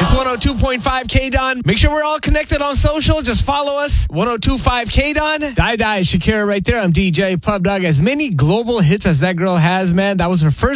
It's 102.5 K-Don. Make sure we're all connected on social. Just follow us. 102.5 K-Don. Die Shakira right there. I'm DJ Pub Dog. As many global hits as that girl has, man, that was her first